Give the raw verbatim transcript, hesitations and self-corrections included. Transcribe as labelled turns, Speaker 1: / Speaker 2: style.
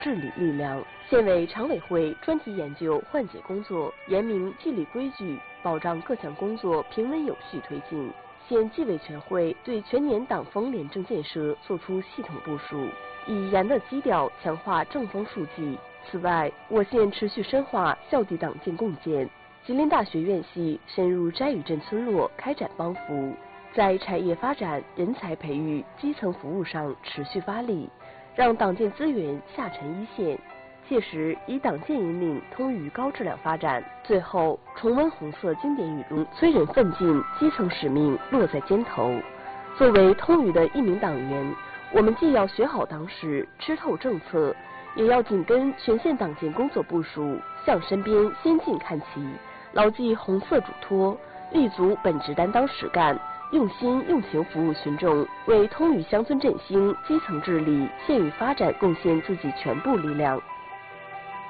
Speaker 1: 治理力量。县委常委会专题研究换届工作，严明纪律规矩，保障各项工作平稳有序推进。县纪委全会对全年党风廉政建设作出系统部署，以严的基调强化政风肃纪。此外，我县持续深化校地党建共建。吉林大学院系深入摘峪镇村落开展帮扶，在产业发展、人才培育、基层服务上持续发力，让党建资源下沉一线，切实以党建引领通渝高质量发展。最后，重温红色经典语录：催人奋进，基层使命落在肩头。作为通渝的一名党员，我们既要学好党史，吃透政策，也要紧跟全县党建工作部署，向身边先进看齐，牢记红色嘱托，立足本职担当实干，用心用情服务群众，为通渝乡村振兴、基层治理、县域发展贡献自己全部力量。